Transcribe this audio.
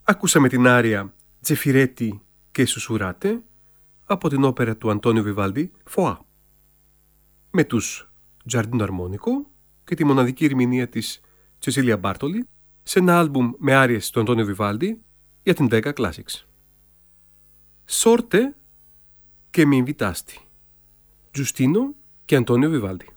Ακούσαμε την άρια «Τζεφιρέτη και Σουσουράτε» από την όπερα του Αντώνιο Βιβάλντι «Φωά», με τους Giardino Armonico και τη μοναδική ερμηνεία της Cecilia Bartoli σε ένα άλμπουμ με άριες του Αντώνιο Βιβάλντι για την Decca Classics. Sorte che mi invitasti, Giustino και Αντώνιο Βιβάλντι.